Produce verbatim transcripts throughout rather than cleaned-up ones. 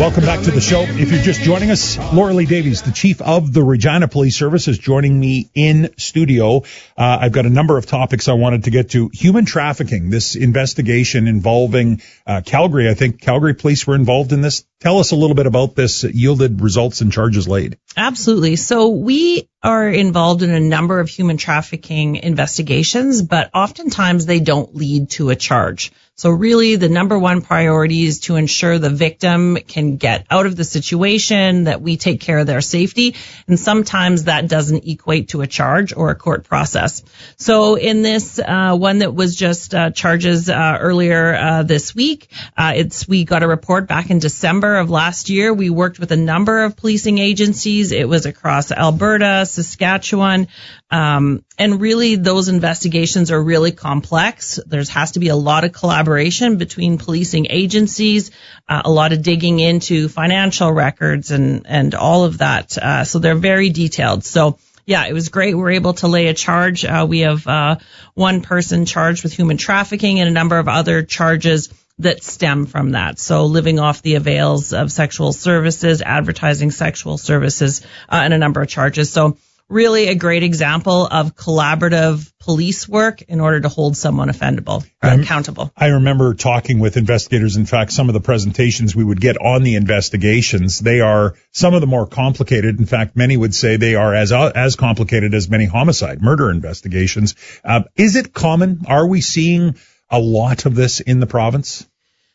Welcome back to the show. If you're just joining us, Laura Lee Davies, the chief of the Regina Police Service, is joining me in studio. Uh, I've got a number of topics I wanted to get to. Human trafficking, this investigation involving uh, Calgary. I think Calgary police were involved in this. Tell us a little bit about this. It yielded results and charges laid. Absolutely. So we are involved in a number of human trafficking investigations, but oftentimes they don't lead to a charge. So really the number one priority is to ensure the victim can get out of the situation, that we take care of their safety. And sometimes that doesn't equate to a charge or a court process. So in this uh, one that was just uh, charges uh, earlier uh, this week, uh, it's we got a report back in December of last year. We worked with a number of policing agencies. It was across Alberta, Saskatchewan, um, and really those investigations are really complex. There has to be a lot of collaboration between policing agencies, uh, a lot of digging into financial records and, and all of that. Uh, so they're very detailed. So yeah, it was great. We were able to lay a charge. Uh, we have uh, one person charged with human trafficking and a number of other charges that stem from that. So living off the avails of sexual services, advertising sexual services, uh, and a number of charges. So really a great example of collaborative police work in order to hold someone offendable, or accountable. I remember talking with investigators. In fact, some of the presentations we would get on the investigations, they are some of the more complicated. In fact, many would say they are as as complicated as many homicide, murder investigations. Uh, is it common? Are we seeing a lot of this in the province?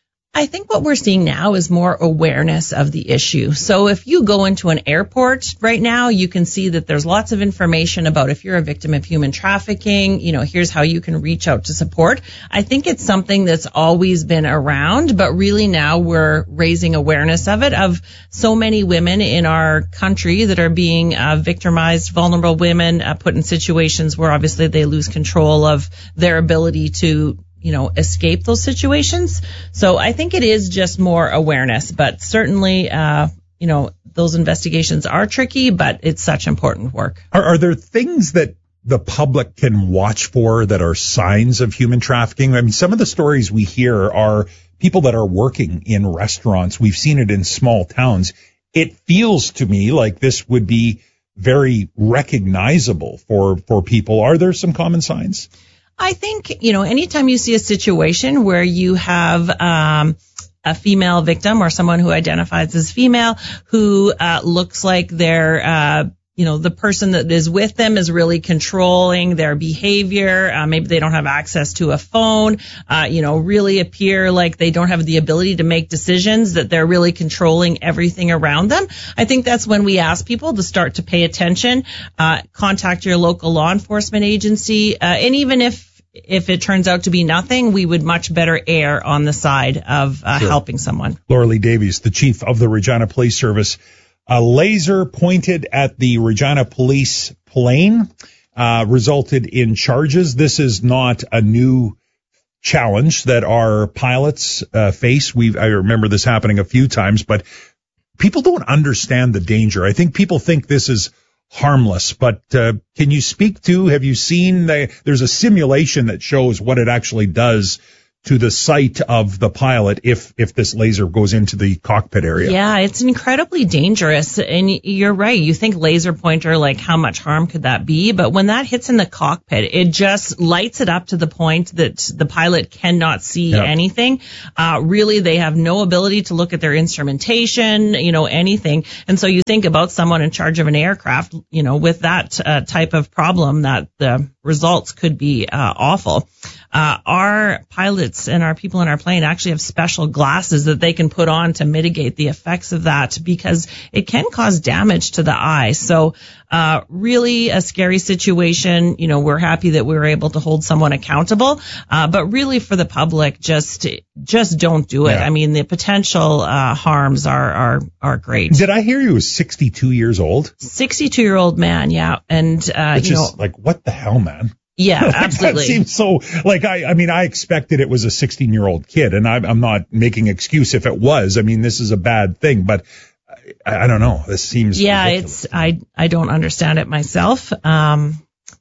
I think what we're seeing now is more awareness of the issue. So if you go into an airport right now, you can see that there's lots of information about if you're a victim of human trafficking, you know, here's how you can reach out to support. I think it's something that's always been around, but really now we're raising awareness of it, of so many women in our country that are being uh, victimized, vulnerable women, uh, put in situations where obviously they lose control of their ability to you know, escape those situations. So I think it is just more awareness, but certainly, uh, you know, those investigations are tricky, but it's such important work. Are, are there things that the public can watch for that are signs of human trafficking? I mean, some of the stories we hear are people that are working in restaurants. We've seen it in small towns. It feels to me like this would be very recognizable for, for people. Are there some common signs? I think, you know, anytime you see a situation where you have um a female victim or someone who identifies as female who uh looks like they're, uh you know, the person that is with them is really controlling their behavior. Uh, maybe they don't have access to a phone, uh, you know, really appear like they don't have the ability to make decisions, that they're really controlling everything around them. I think that's when we ask people to start to pay attention, uh, contact your local law enforcement agency. Uh, and even if If it turns out to be nothing, we would much better err on the side of uh, sure. helping someone. Laura Lee Davies, the chief of the Regina Police Service. A laser pointed at the Regina Police plane uh, resulted in charges. This is not a new challenge that our pilots uh, face. We I remember this happening a few times, but people don't understand the danger. I think people think this is harmless, but uh, can you speak to, have you seen, the, there's a simulation that shows what it actually does to the sight of the pilot if if this laser goes into the cockpit area? Yeah, it's incredibly dangerous. And you're right. You think laser pointer, like how much harm could that be? But when that hits in the cockpit, it just lights it up to the point that the pilot cannot see yep. anything. Uh, really, they have no ability to look at their instrumentation, you know, anything. And so you think about someone in charge of an aircraft, you know, with that uh, type of problem, that the results could be uh, awful. Uh, our pilots and our people in our plane actually have special glasses that they can put on to mitigate the effects of that, because it can cause damage to the eye. So, uh, really a scary situation. You know, we're happy that we were able to hold someone accountable. Uh, but really for the public, just, just don't do it. Yeah. I mean, the potential, uh, harms are, are, are great. Did I hear he was sixty-two years old? sixty-two year old man. Yeah. And, uh, Which you know, is like, what the hell, man? Yeah, absolutely. That seems so, like, I, I mean, I expected it was a sixteen year old kid, and I, I'm not making excuse if it was. I mean, this is a bad thing, but I, I don't know. This seems Yeah, ridiculous. it's, I, I don't understand it myself. Um,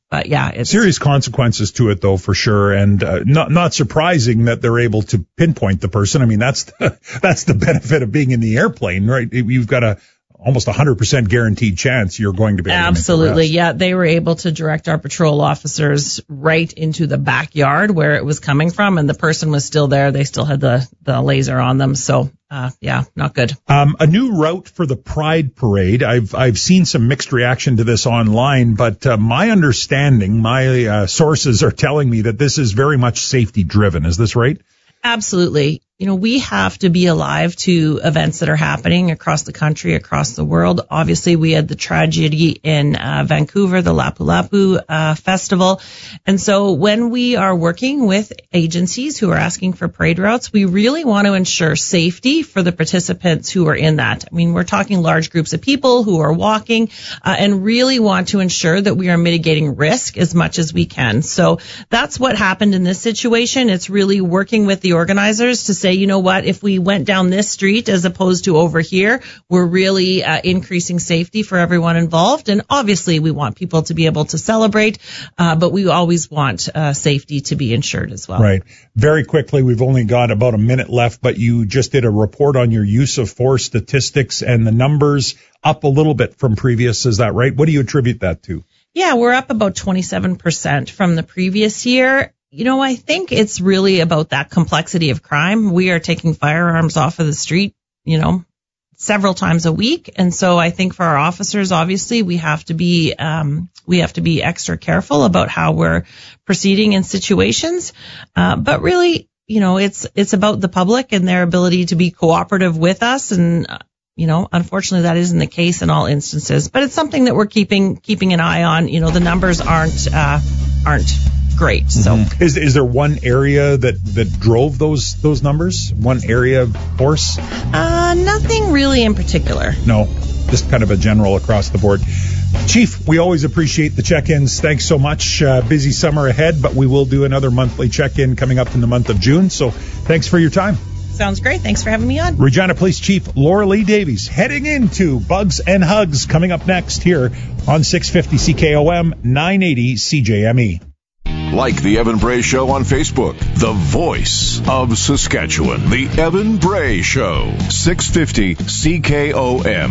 but yeah, it's serious consequences to it, though, for sure. And uh, not not surprising that they're able to pinpoint the person. I mean, that's the, that's the benefit of being in the airplane, right? You've got a almost one hundred percent guaranteed chance you're going to be able absolutely. to make the arrest. Yeah, they were able to direct our patrol officers right into the backyard where it was coming from, and the person was still there. They still had the the laser on them, so. Uh, yeah, not good. Um, a new route for the Pride Parade. I've, I've seen some mixed reaction to this online, but, uh, my understanding, my, uh, sources are telling me that this is very much safety driven. Is this right? Absolutely. You know, we have to be alive to events that are happening across the country, across the world. Obviously, we had the tragedy in uh, Vancouver, the Lapu Lapu uh, festival. And so when we are working with agencies who are asking for parade routes, we really want to ensure safety for the participants who are in that. I mean, we're talking large groups of people who are walking uh, and really want to ensure that we are mitigating risk as much as we can. So that's what happened in this situation. It's really working with the organizers to say, you know what, if we went down this street as opposed to over here, we're really uh, increasing safety for everyone involved. And obviously we want people to be able to celebrate, uh, but we always want uh, safety to be ensured as well. Right. Very quickly, we've only got about a minute left, but you just did a report on your use of force statistics and the numbers up a little bit from previous. Is that right? What do you attribute that to? Yeah, we're up about twenty-seven percent from the previous year. You know, I think it's really about that complexity of crime. We are taking firearms off of the street, you know, several times a week. And so I think for our officers, obviously, we have to be, um, we have to be extra careful about how we're proceeding in situations. Uh, but really, you know, it's, it's about the public and their ability to be cooperative with us. And, uh, you know, unfortunately, that isn't the case in all instances, but it's something that we're keeping, keeping an eye on. You know, the numbers aren't, uh, aren't great. So mm-hmm. is is there one area that that drove those those numbers? One area of force? Uh, nothing really in particular. No, just kind of a general across the board. Chief, we always appreciate the check-ins. Thanks so much. Uh, busy summer ahead, but we will do another monthly check-in coming up in the month of June. So thanks for your time. Sounds great. Thanks for having me on. Regina Police Chief Laura Lee Davies heading into Bugs and Hugs coming up next here on six fifty C K O M, nine eighty C J M E. Like the Evan Bray Show on Facebook, the voice of Saskatchewan. The Evan Bray Show, six fifty C K O M.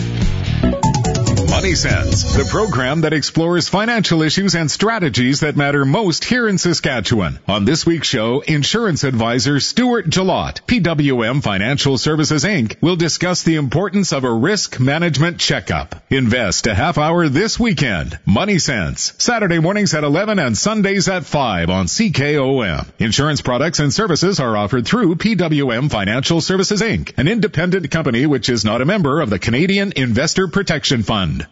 Money Sense, the program that explores financial issues and strategies that matter most here in Saskatchewan. On this week's show, insurance advisor Stuart Jalot, P W M Financial Services Incorporated, will discuss the importance of a risk management checkup. Invest a half hour this weekend. Money Sense, Saturday mornings at eleven and Sundays at five on C K O M. Insurance products and services are offered through P W M Financial Services Incorporated, an independent company which is not a member of the Canadian Investor Protection Fund.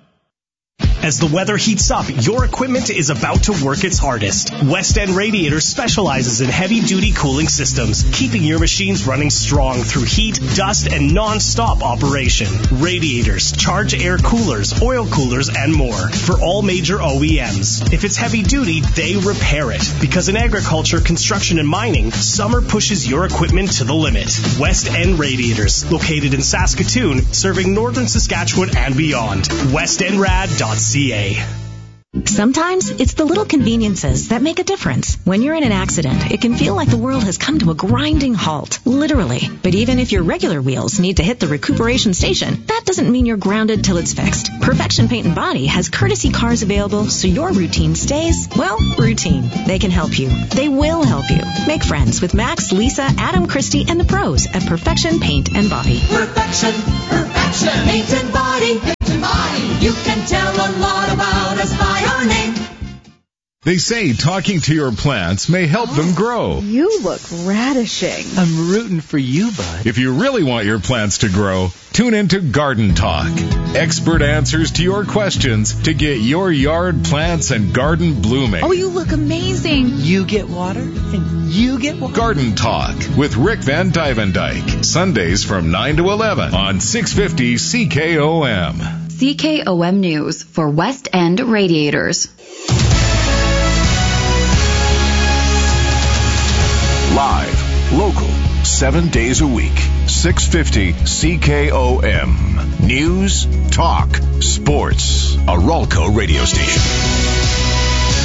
As the weather heats up, your equipment is about to work its hardest. West End Radiators specializes in heavy-duty cooling systems, keeping your machines running strong through heat, dust, and non-stop operation. Radiators, charge air coolers, oil coolers, and more for all major O E Ms. If it's heavy-duty, they repair it. Because in agriculture, construction, and mining, summer pushes your equipment to the limit. West End Radiators, located in Saskatoon, serving northern Saskatchewan and beyond. west end rad dot c a. Sometimes it's the little conveniences that make a difference. When you're in an accident, it can feel like the world has come to a grinding halt, literally. But even if your regular wheels need to hit the recuperation station, that doesn't mean you're grounded till it's fixed. Perfection Paint and Body has courtesy cars available so your routine stays, well, routine. They can help you. They will help you. Make friends with Max, Lisa, Adam, Christy, and the pros at Perfection Paint and Body. Perfection, Perfection Paint and Body, Paint and Body. You can tell a lot about us by our name. They say talking to your plants may help oh, them grow. You look radishing. I'm rooting for you, bud. If you really want your plants to grow, tune into Garden Talk. Expert answers to your questions to get your yard plants and garden blooming. Oh, you look amazing. You get water and you get water. Garden Talk with Rick Van Dyvendyke. Sundays from nine to eleven on six fifty C K O M. C K O M News for West End Radiators. Live, local, seven days a week, six fifty C K O M. News, talk, sports. A Ralco radio station.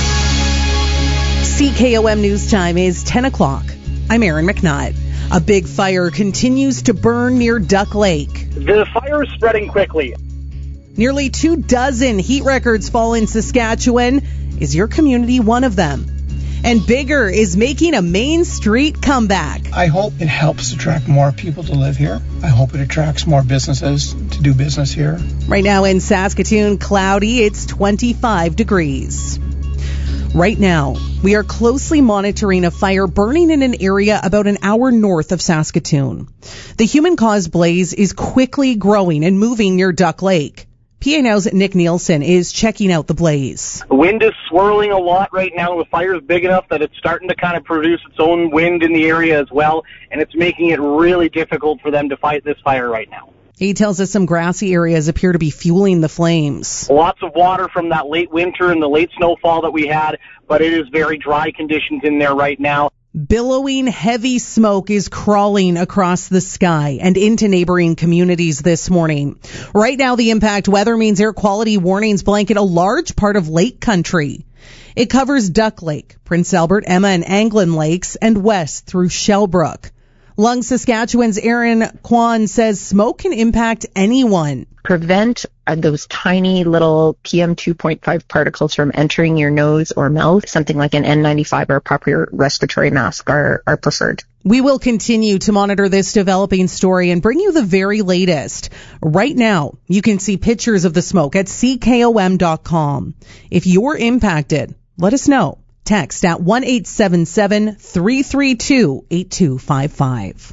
C K O M News Time is ten o'clock. I'm Erin McNutt. A big fire continues to burn near Duck Lake. The fire is spreading quickly. Nearly two dozen heat records fall in Saskatchewan. Is your community one of them? And Bigger is making a Main Street comeback. I hope it helps attract more people to live here. I hope it attracts more businesses to do business here. Right now in Saskatoon, cloudy. It's twenty-five degrees. Right now, we are closely monitoring a fire burning in an area about an hour north of Saskatoon. The human-caused blaze is quickly growing and moving near Duck Lake. P A Now's Nick Nielsen is checking out the blaze. The wind is swirling a lot right now. The fire is big enough that it's starting to kind of produce its own wind in the area as well, and it's making it really difficult for them to fight this fire right now. He tells us some grassy areas appear to be fueling the flames. Lots of water from that late winter and the late snowfall that we had, but it is very dry conditions in there right now. Billowing heavy smoke is crawling across the sky and into neighboring communities this morning. Right now, the impact weather means air quality warnings blanket a large part of Lake Country. It covers Duck Lake, Prince Albert, Emma, and Anglin Lakes, and west through Shellbrook. Lung Saskatchewan's Aaron Kwan says smoke can impact anyone. Prevent those tiny little P M two point five particles from entering your nose or mouth. Something like an N ninety-five or a proper respiratory mask are, are preferred. We will continue to monitor this developing story and bring you the very latest. Right now, you can see pictures of the smoke at C K O M dot com. If you're impacted, let us know. Text at one eight seven seven, three three two, eight two five five.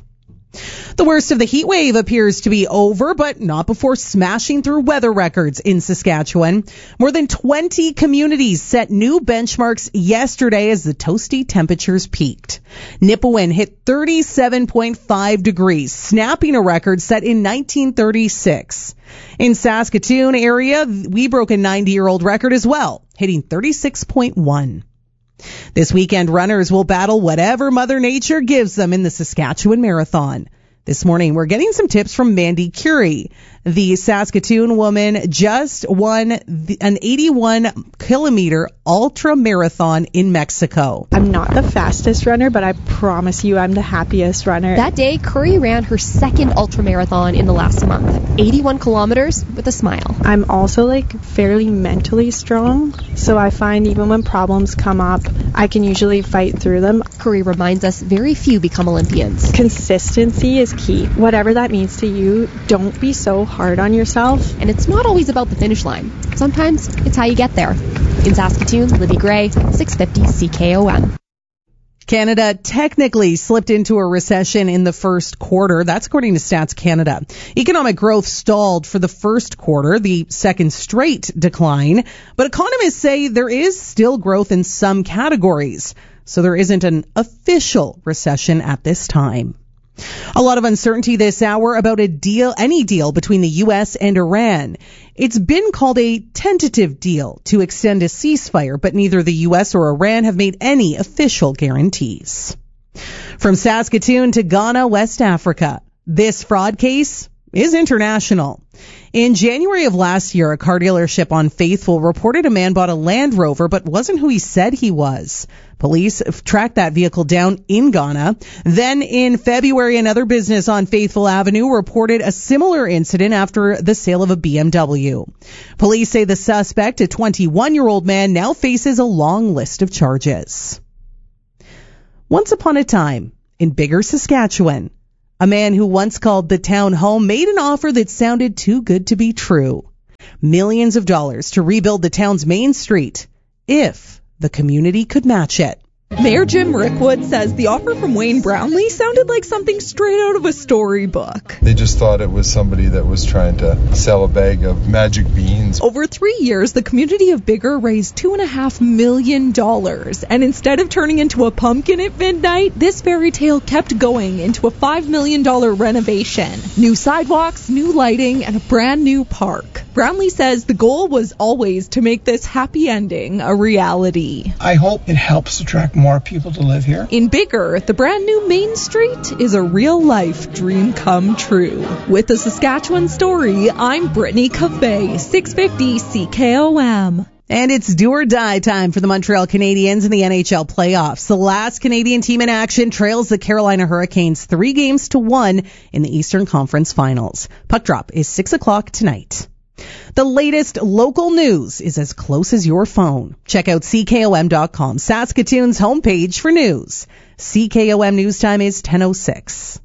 The worst of the heat wave appears to be over, but not before smashing through weather records in Saskatchewan. More than twenty communities set new benchmarks yesterday as the toasty temperatures peaked. Nipawin hit thirty-seven point five degrees, snapping a record set in nineteen thirty-six. In Saskatoon area, we broke a ninety-year-old record as well, hitting thirty-six point one. This weekend, runners will battle whatever Mother Nature gives them in the Saskatchewan Marathon. This morning, we're getting some tips from Mandy Curie. The Saskatoon woman just won the, an eighty-one kilometer ultra marathon in Mexico. I'm not the fastest runner, but I promise you I'm the happiest runner. That day, Curry ran her second ultra marathon in the last month, eighty-one kilometers with a smile. I'm also like fairly mentally strong, so I find even when problems come up, I can usually fight through them. Curry reminds us very few become Olympians. Consistency is key. Whatever that means to you, don't be so hard on yourself. And it's not always about the finish line. Sometimes it's how you get there. In Saskatoon, Libby Gray, six fifty C K O M. Canada technically slipped into a recession in the first quarter. That's according to Stats Canada. Economic growth stalled for the first quarter, the second straight decline. But economists say there is still growth in some categories. So there isn't an official recession at this time. A lot of uncertainty this hour about a deal, any deal between the U S and Iran. It's been called a tentative deal to extend a ceasefire, but neither the U S or Iran have made any official guarantees. From Saskatoon to Ghana, West Africa, this fraud case is international. In January of last year, a car dealership on Faithful reported a man bought a Land Rover but wasn't who he said he was. Police tracked that vehicle down in Ghana. Then in February, another business on Faithful Avenue reported a similar incident after the sale of a B M W. Police say the suspect, a twenty-one-year-old man, now faces a long list of charges. Once upon a time, in Bigger, Saskatchewan, a man who once called the town home made an offer that sounded too good to be true. Millions of dollars to rebuild the town's main street, if the community could match it. Mayor Jim Rickwood says the offer from Wayne Brownlee sounded like something straight out of a storybook. They just thought it was somebody that was trying to sell a bag of magic beans. Over three years, the community of Bigger raised two and a half million dollars. And instead of turning into a pumpkin at midnight, this fairy tale kept going into a five million dollars renovation. New sidewalks, new lighting, and a brand new park. Brownlee says the goal was always to make this happy ending a reality. I hope it helps attract more people to live here. In Bigger, the brand new Main Street is a real-life dream come true. With the Saskatchewan Story, I'm Brittany Cafe, six fifty C K O M. And it's do or die time for the Montreal Canadiens in the N H L playoffs. The last Canadian team in action trails the Carolina Hurricanes three games to one in the Eastern Conference Finals. Puck drop is six o'clock tonight. The latest local news is as close as your phone. Check out C K O M dot com, Saskatoon's homepage for news. C K O M news time is ten oh six.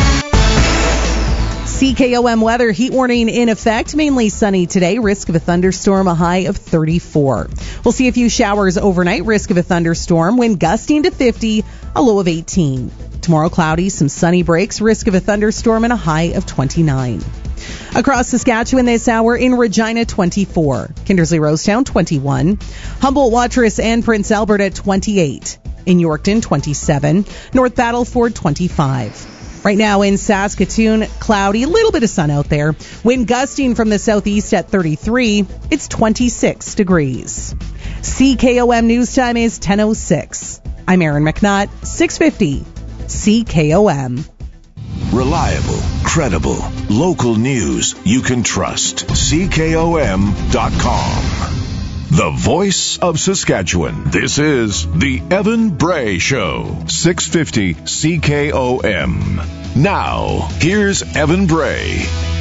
C K O M weather, heat warning in effect, mainly sunny today, risk of a thunderstorm, a high of thirty-four. We'll see a few showers overnight, risk of a thunderstorm, wind gusting to fifty, a low of eighteen. Tomorrow cloudy, some sunny breaks, risk of a thunderstorm, and a high of twenty-nine. Across Saskatchewan this hour, in Regina, twenty-four. Kindersley Rosetown, twenty-one. Humboldt, Watrous, and Prince Albert at twenty-eight. In Yorkton, twenty-seven. North Battleford, twenty-five. Right now in Saskatoon, cloudy, a little bit of sun out there. Wind gusting from the southeast at thirty-three. It's twenty-six degrees. C K O M news time is ten oh six. I'm Erin McNutt, six fifty C K O M. Reliable, credible, local news you can trust. C K O M dot com. The voice of Saskatchewan. This is the Evan Bray Show. six fifty C K O M. Now, here's Evan Bray.